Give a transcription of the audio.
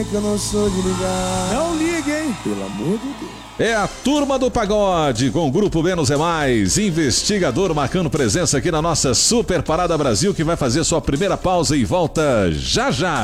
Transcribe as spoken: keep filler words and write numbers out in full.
que eu não sou de ligar. Não ligue, hein? Pelo amor de Deus. É a Turma do Pagode, com o Grupo Menos é Mais, investigador marcando presença aqui na nossa Super Parada Brasil, que vai fazer sua primeira pausa e volta já já.